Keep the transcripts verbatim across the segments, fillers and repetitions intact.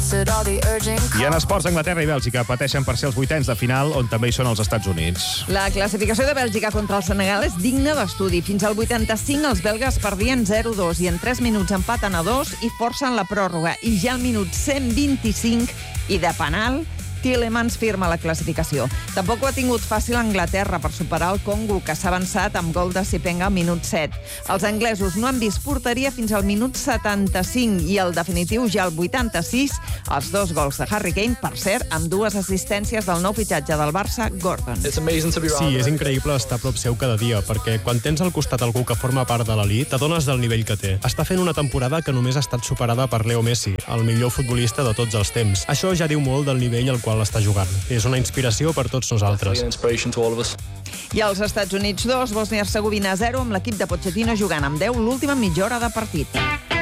I en esports, Anglaterra i Bèlgica pateixen per ser els vuitens de final, on també hi són els Estats Units. La classificació de Bèlgica contra el Senegal és digna d'estudi. Fins al vuitanta-cinc els belgues perdien zero dos i en tres minuts empaten a dos i forcen la pròrroga. I ja al minut cent vint-i-cinc i de penal, Tielemans firma la classificació. Tampoc ho ha tingut fàcil Anglaterra per superar el Congo, que s'ha avançat amb gol de Sipenga al minut set. Els anglesos no han vist porteria fins al minut setanta-cinc i el definitiu ja al vuitanta-sis, els dos gols de Harry Kane, per cert, amb dues assistències del nou fitxatge del Barça, Gordon. Sí, és increïble estar a prop seu cada dia, perquè quan tens al costat algú que forma part de l'elit, t'adones del nivell que té. Està fent una temporada que només ha estat superada per Leo Messi, el millor futbolista de tots els temps. Això ja diu molt del nivell al qual està jugant. És una inspiració per tots nosaltres. I als Estats Units dos, Bòsnia-Hercegovina zero, amb l'equip de Pochettino jugant amb deu l'última mitja hora de partit.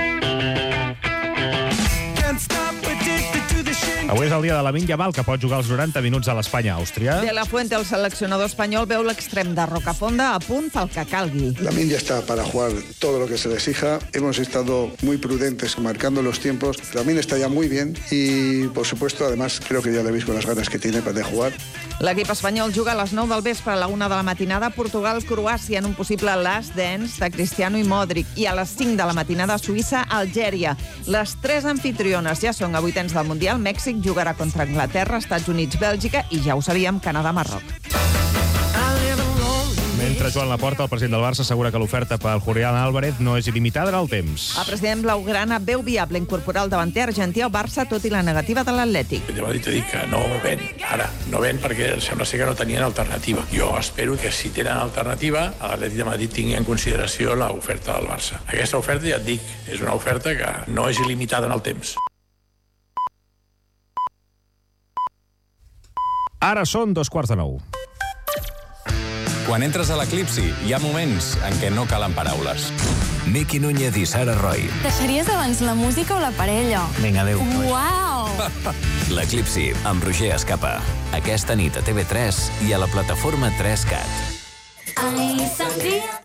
Avui és el dia de Lamine Yamal, que pot jugar els noranta minuts a l'Espanya-Àustria. De la Fuente, el seleccionador espanyol, veu l'extrem de Rocafonda a punt pel que calgui. Lamine ya está para jugar todo lo que se le exija. Hemos estado muy prudentes marcando los tiempos. Lamine está ya muy bien y, por supuesto, además, creo que ya le veis con las ganas que tiene de jugar. L'equip espanyol juga a les nou del vespre a la una de la matinada a Portugal-Croàcia en un possible last dance de Cristiano i Modric, i a les cinc de la matinada a Suïssa-Algèria. Les tres anfitriones ja són a vuitens del Mundial. Mèxic jugarà contra Anglaterra, Estats Units, Bèlgica i, ja ho sabíem, Canadà-Marroc. Mentre Joan Laporta, el president del Barça, assegura que l'oferta pel Julián Álvarez no és il·limitada en el temps. El president blaugrana veu viable incorporar el davanter argentí al Barça, tot i la negativa de l'Atlètic. Ja m'ha dit a dir que no ven, ara, no ven perquè sembla ser que no tenien alternativa. Jo espero que si tenen alternativa, a l'Atlètic de Madrid tingui en consideració l'oferta del Barça. Aquesta oferta, ja et dic, és una oferta que no és il·limitada en el temps. Ara són dos quarts de nou. Quan entres a l'Eclipsi, hi ha moments en què no calen paraules. Miqui Núñez i Sara Roy. Deixaries abans la música o la parella? Vinga, adéu. Uau! L'Eclipsi, amb Roger Escapa. Aquesta nit a T V tres i a la plataforma tres cat. Ai, sangria.